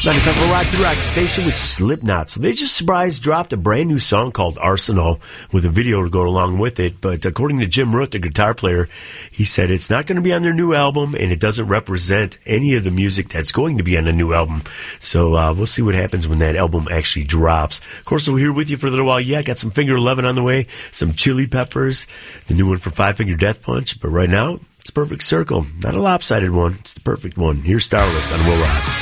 95 Rock the Rock station with Slipknot. So they just surprised dropped a brand new song called Arsenal with a video to go along with it. But according to Jim Root, the guitar player, he said it's not going to be on their new album and it doesn't represent any of the music that's going to be on the new album. So we'll see what happens when that album actually drops. Of course, we're here with you for a little while. Yeah, got some Finger 11 on the way, some Chili Peppers, the new one for Five Finger Death Punch. But right now, it's Perfect Circle. Not a lopsided one. It's the perfect one. Here's Starless on Will Rock.